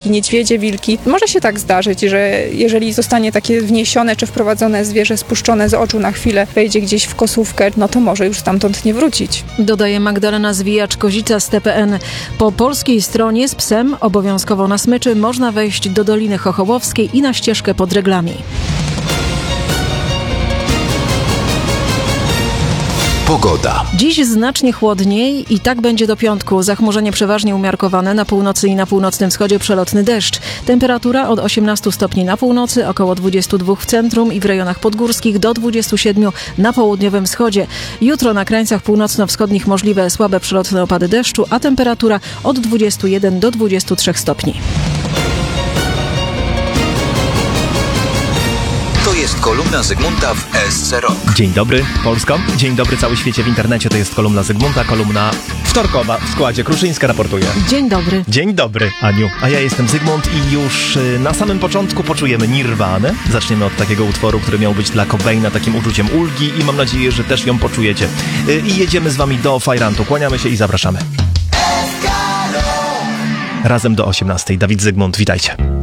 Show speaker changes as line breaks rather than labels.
wilki, niedźwiedzie, wilki. Może się tak zdarzyć, że jeżeli zostanie takie wniesione czy wprowadzone zwierzę spuszczone z oczu na chwilę, wejdzie gdzieś w kosówkę, no to może już stamtąd nie wrócić.
Dodaje Magdalena Zwijacz-Kozica z TPN. Po polskiej stronie z psem, obowiązkowo na smyczy, można wejść do Doliny Chochołowskiej i na ścieżkę pod Reglami.
Pogoda.
Dziś znacznie chłodniej i tak będzie do piątku. Zachmurzenie przeważnie umiarkowane, na północy i na północnym wschodzie przelotny deszcz. Temperatura od 18 stopni na północy, około 22 w centrum i w rejonach podgórskich, do 27 na południowym wschodzie. Jutro na krańcach północno-wschodnich możliwe słabe przelotne opady deszczu, a temperatura od 21 do 23 stopni.
To jest kolumna Zygmunta w SC Rock.
Dzień dobry Polsko, dzień dobry cały świecie w internecie, to jest kolumna Zygmunta, kolumna wtorkowa w składzie. Kruszyńska raportuje.
Dzień dobry.
Dzień dobry, Aniu. A ja jestem Zygmunt i już na samym początku poczujemy Nirvanę. Zaczniemy od takiego utworu, który miał być dla Cobaina takim uczuciem ulgi i mam nadzieję, że też ją poczujecie. I jedziemy z wami do Fajrantu. Kłaniamy się i zapraszamy. Razem do 18. Dawid Zygmunt, witajcie.